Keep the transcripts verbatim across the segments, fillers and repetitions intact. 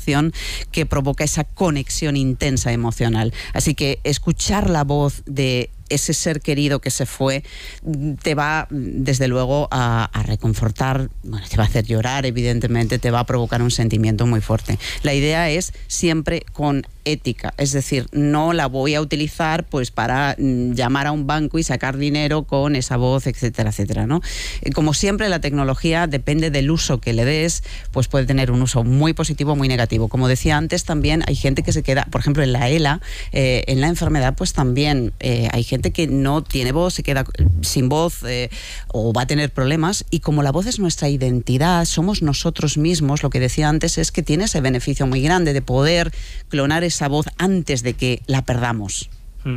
emoción que provoca esa conexión intensa emocional. Así que escuchar la voz de ese ser querido que se fue te va, desde luego, a, a reconfortar, bueno, te va a hacer llorar, evidentemente, te va a provocar un sentimiento muy fuerte. La idea es siempre con ética, es decir, no la voy a utilizar pues para mm, llamar a un banco y sacar dinero con esa voz, etcétera, etcétera, ¿no? Como siempre, la tecnología, depende del uso que le des, pues puede tener un uso muy positivo o muy negativo. Como decía antes, también hay gente que se queda, por ejemplo, en la ELA, eh, en la enfermedad, pues también eh, hay gente que no tiene voz, se queda sin voz eh, o va a tener problemas, y como la voz es nuestra identidad, somos nosotros mismos, lo que decía antes es que tiene ese beneficio muy grande de poder clonar esa voz antes de que la perdamos.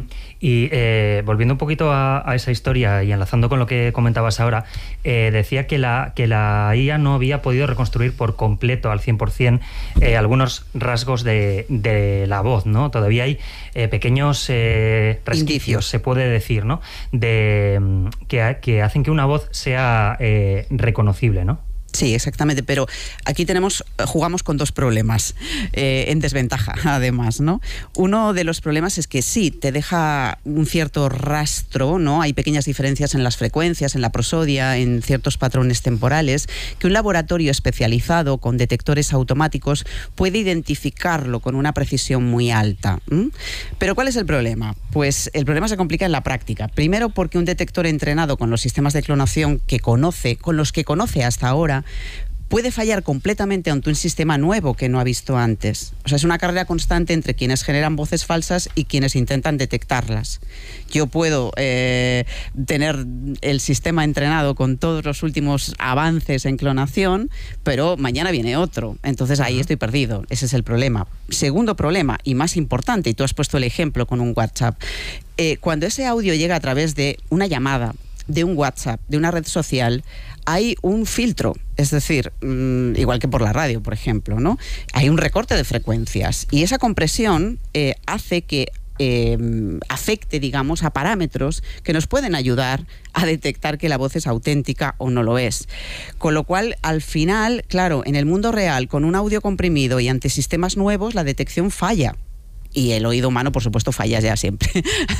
Y eh, volviendo un poquito a, a esa historia y enlazando con lo que comentabas ahora, eh, decía que la, que la I A no había podido reconstruir por completo, al cien por cien, eh, algunos rasgos de, de la voz, ¿no? Todavía hay eh, pequeños eh, resquicios, indicios, se puede decir, ¿no? De, que, que hacen que una voz sea eh, reconocible, ¿no? Sí, exactamente, pero aquí tenemos, jugamos con dos problemas eh, en desventaja, además, ¿no? Uno de los problemas es que sí, te deja un cierto rastro, ¿no? Hay pequeñas diferencias en las frecuencias, en la prosodia, en ciertos patrones temporales, que un laboratorio especializado con detectores automáticos puede identificarlo con una precisión muy alta. ¿Mm? Pero ¿cuál es el problema? Pues el problema se complica en la práctica. Primero porque un detector entrenado con los sistemas de clonación que conoce, con los que conoce hasta ahora, puede fallar completamente ante un sistema nuevo que no ha visto antes. O sea, es una carrera constante entre quienes generan voces falsas y quienes intentan detectarlas. Yo puedo eh, tener el sistema entrenado con todos los últimos avances en clonación, pero mañana viene otro. Entonces ahí estoy perdido. Ese es el problema. Segundo problema, y más importante, y tú has puesto el ejemplo con un WhatsApp, eh, cuando ese audio llega a través de una llamada, de un WhatsApp, de una red social, hay un filtro, es decir, mmm, igual que por la radio, por ejemplo, ¿no? Hay un recorte de frecuencias y esa compresión eh, hace que eh, afecte, digamos, a parámetros que nos pueden ayudar a detectar que la voz es auténtica o no lo es. Con lo cual, al final, claro, en el mundo real, con un audio comprimido y ante sistemas nuevos, la detección falla. Y el oído humano, por supuesto, falla ya siempre.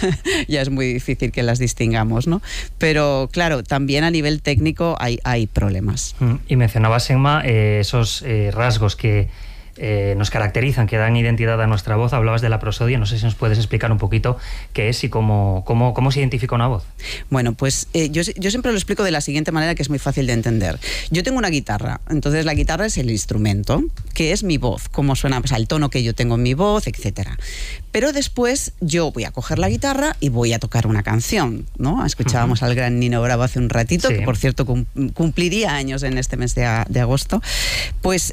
Ya es muy difícil que las distingamos, ¿no? Pero, claro, también a nivel técnico hay, hay problemas. Y mencionabas, Emma, eh, esos eh, rasgos que eh, nos caracterizan, que dan identidad a nuestra voz. Hablabas de la prosodia, no sé si nos puedes explicar un poquito qué es y cómo, cómo, cómo se identifica una voz. Bueno, pues eh, yo, yo siempre lo explico de la siguiente manera, que es muy fácil de entender. Yo tengo una guitarra, entonces la guitarra es el instrumento, que es mi voz, cómo suena, o sea, el tono que yo tengo en mi voz, etcétera. Pero después yo voy a coger la guitarra y voy a tocar una canción, ¿no? Escuchábamos uh-huh. al gran Nino Bravo hace un ratito, sí. que por cierto cum cumpliría años en este mes de, a, de agosto. Pues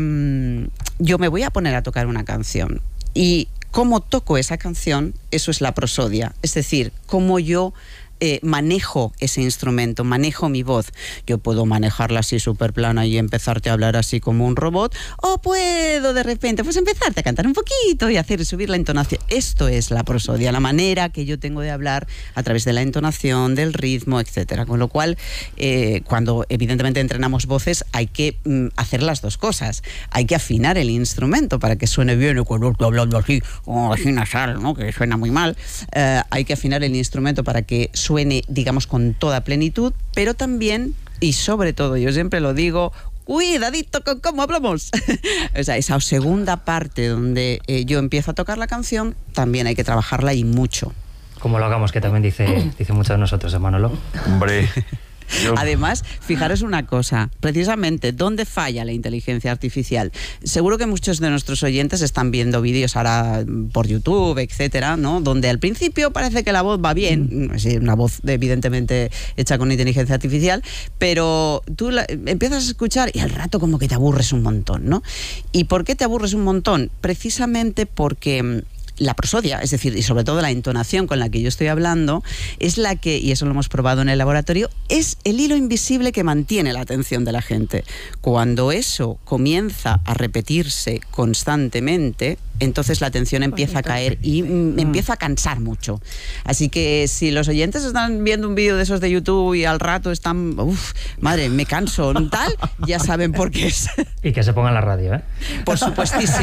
eh, yo me voy a poner a tocar una canción y cómo toco esa canción, eso es la prosodia, es decir, cómo yo Eh, manejo ese instrumento, manejo mi voz. Yo puedo manejarla así súper plana y empezarte a hablar así como un robot, o puedo de repente pues empezarte a cantar un poquito y hacer subir la entonación. Esto es la prosodia, la manera que yo tengo de hablar a través de la entonación, del ritmo, etcétera. Con lo cual, eh, cuando evidentemente entrenamos voces, hay que mm, hacer las dos cosas. Hay que afinar el instrumento para que suene bien, y cuando estoy hablando así, como así nasal, ¿no? Que suena muy mal. Eh, hay que afinar el instrumento para que suene, digamos, con toda plenitud, pero también, y sobre todo, yo siempre lo digo, cuidadito con cómo hablamos. O sea, esa segunda parte donde eh, yo empiezo a tocar la canción, también hay que trabajarla y mucho. Como lo hagamos, que también dice, dice mucho de nosotros, ¿eh, Manolo? Hombre... Yo... Además, fijaros una cosa, precisamente, ¿dónde falla la inteligencia artificial? Seguro que muchos de nuestros oyentes están viendo vídeos ahora por YouTube, etcétera, ¿no? Donde al principio parece que la voz va bien, sí, una voz evidentemente hecha con inteligencia artificial, pero tú la, empiezas a escuchar y al rato como que te aburres un montón, ¿no? ¿Y por qué te aburres un montón? Precisamente porque la prosodia, es decir, y sobre todo la entonación con la que yo estoy hablando, es la que, y eso lo hemos probado en el laboratorio, es el hilo invisible que mantiene la atención de la gente. Cuando eso comienza a repetirse constantemente, entonces la atención empieza a caer y me empieza a cansar mucho. Así que si los oyentes están viendo un vídeo de esos de YouTube y al rato están, uff, madre, me canso, tal, ya saben por qué es. Y que se pongan la radio, ¿eh? Por supuestísimo.